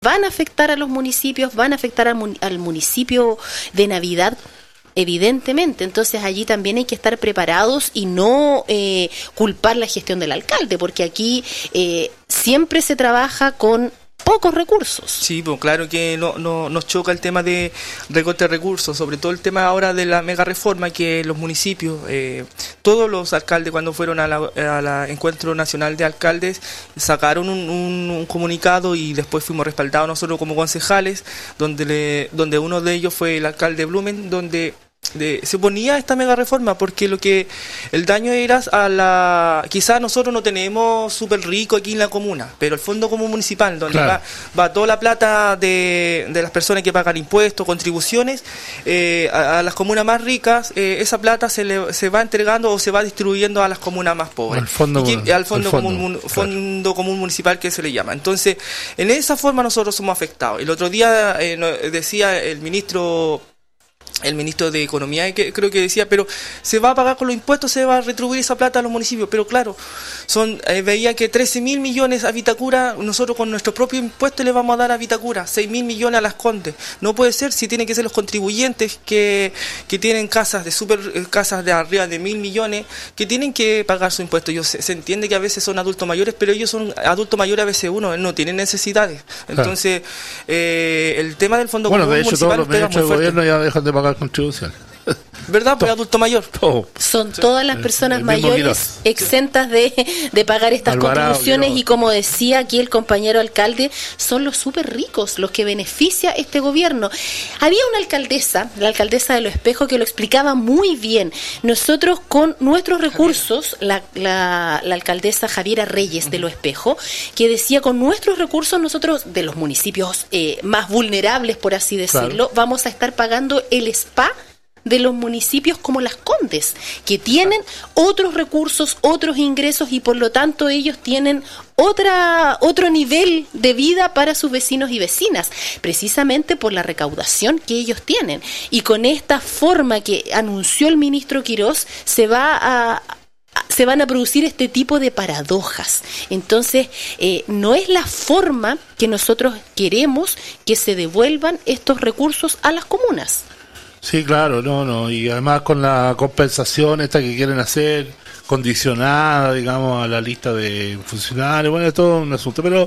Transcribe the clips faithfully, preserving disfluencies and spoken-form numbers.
van a afectar a los municipios, van a afectar al, mun- al municipio de Navidad, evidentemente. Entonces allí también hay que estar preparados y no eh, culpar la gestión del alcalde, porque aquí eh, siempre se trabaja con pocos recursos. Sí, pues claro que no, no nos choca el tema de recorte de recursos, sobre todo el tema ahora de la mega reforma, que los municipios, eh, todos los alcaldes cuando fueron a la, a la Encuentro Nacional de Alcaldes, sacaron un, un, un comunicado y después fuimos respaldados nosotros como concejales, donde le, donde uno de ellos fue el alcalde Blumen, donde De, se oponía a esta mega reforma porque lo que el daño era a la, quizás nosotros no tenemos súper rico aquí en la comuna, pero el fondo común municipal donde claro. va, va toda la plata de, de las personas que pagan impuestos, contribuciones eh, a, a las comunas más ricas, eh, esa plata se le, se va entregando o se va distribuyendo a las comunas más pobres, al fondo, que, al fondo, fondo común, claro. fondo común municipal que se le llama. Entonces en esa forma nosotros somos afectados. El otro día eh, decía el ministro el ministro de Economía, que creo que decía, pero se va a pagar con los impuestos, se va a retribuir esa plata a los municipios, pero claro, son eh, veía que trece mil millones a Vitacura, nosotros con nuestro propio impuesto le vamos a dar a Vitacura, seis mil millones a Las Condes. No puede ser, si tienen que ser los contribuyentes que, que tienen casas de super casas de arriba de mil millones, que tienen que pagar su impuesto. Yo, se, se entiende que a veces son adultos mayores, pero ellos son adultos mayores a veces uno, no tienen necesidades. Entonces, claro. eh, el tema del fondo bueno, común de hecho, municipal todos los ministros del gobierno ya dejan de pagar contribución. ¿Verdad? Pues adulto mayor. Todo. Son todas las personas el, el mayores exentas de, de pagar estas Alvarado, contribuciones Dios. Y como decía aquí el compañero alcalde, son los súper ricos los que beneficia este gobierno. Había una alcaldesa, la alcaldesa de Los Espejos, que lo explicaba muy bien. Nosotros con nuestros recursos, la, la, la alcaldesa Javiera Reyes de Los Espejos, que decía con nuestros recursos nosotros, de los municipios eh, más vulnerables, por así decirlo, claro. vamos a estar pagando el spa de los municipios como Las Condes, que tienen otros recursos, otros ingresos y por lo tanto ellos tienen otra otro nivel de vida para sus vecinos y vecinas, precisamente por la recaudación que ellos tienen. Y con esta forma que anunció el ministro Quirós, se va a se van a producir este tipo de paradojas. Entonces, eh, no es la forma que nosotros queremos que se devuelvan estos recursos a las comunas. Sí, claro, no, no, y además con la compensación esta que quieren hacer, condicionada, digamos, a la lista de funcionarios, bueno, es todo un asunto, pero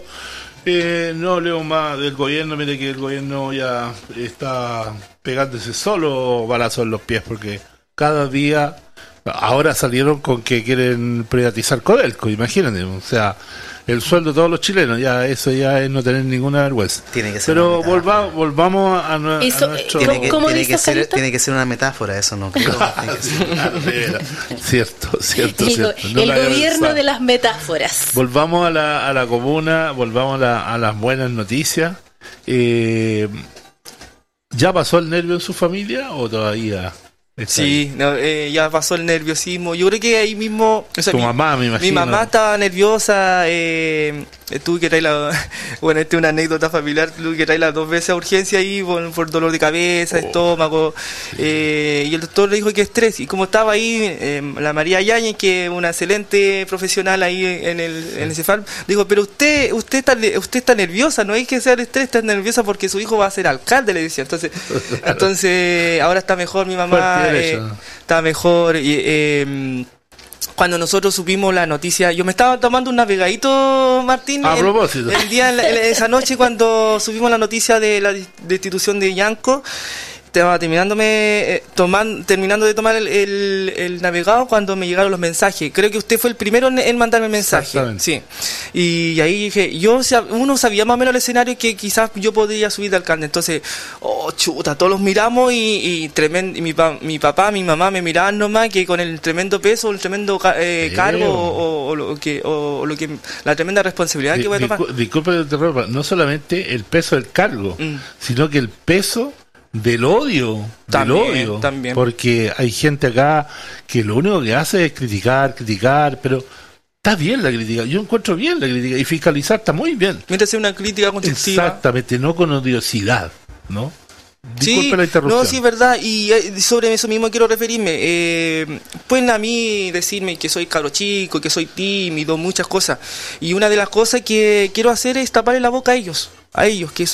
eh, no hablemos más del gobierno, mire que el gobierno ya está pegándose solo balazos en los pies, porque cada día, ahora salieron con que quieren privatizar Codelco, imagínate, o sea, el sueldo de todos los chilenos, ya eso ya es no tener ninguna vergüenza. Tiene que ser Pero volva, volvamos a, a, eso, a nuestro... Tiene que, ¿Cómo tiene, dice que ser, Carito? tiene que ser una metáfora, eso no creo. Cierto, cierto, Digo, cierto. No el gobierno pensado. de las metáforas. Volvamos a la, a la comuna, volvamos a, la, a las buenas noticias. Eh, ¿Ya pasó el nervio en su familia o todavía...? Sí, no, eh, ya pasó el nerviosismo. Yo creo que ahí mismo... O sea, tu mi, mamá, me imagino. Mi mamá estaba nerviosa. Eh, tuve que traerla... Bueno, esta es una anécdota familiar. Tuve que traerla dos veces a urgencia ahí por, por dolor de cabeza, oh. estómago. Eh, y el doctor le dijo que estrés. Y como estaba ahí, eh, la María Yáñez, que es una excelente profesional ahí en el, en el Cefal, dijo, pero usted usted está usted está nerviosa, no hay que ser estrés, está nerviosa porque su hijo va a ser alcalde, le decía. Entonces, entonces ahora está mejor mi mamá. Eh, está mejor y, eh, cuando nosotros supimos la noticia, yo me estaba tomando un navegadito, Martín, a el, propósito el día en la, en esa noche cuando supimos la noticia de la destitución de Yanco. Estaba terminándome eh, toman, terminando de tomar el, el, el navegado cuando me llegaron los mensajes. Creo que usted fue el primero en, en mandarme el mensaje. Sí. Y ahí dije, yo uno sabía más o menos el escenario que quizás yo podría subir de alcalde. Entonces, oh chuta, todos los miramos y, y, tremendo, y mi, pa, mi papá, mi mamá me miraban nomás que con el tremendo peso, el tremendo eh, cargo o, o, lo que, o, o lo que la tremenda responsabilidad Di, que voy a tomar. Disculpe, no solamente el peso del cargo, mm. sino que el peso del odio, también, del odio, también. Porque hay gente acá que lo único que hace es criticar, criticar, pero está bien la crítica, yo encuentro bien la crítica, y fiscalizar está muy bien. Mientras sea una crítica constructiva. Exactamente, no con odiosidad, ¿no? Disculpe sí, la interrupción. No, sí, es verdad, y eh, sobre eso mismo quiero referirme. Eh, pueden a mí decirme que soy cabro chico, que soy tímido, muchas cosas, y una de las cosas que quiero hacer es taparle la boca a ellos. a ellos, que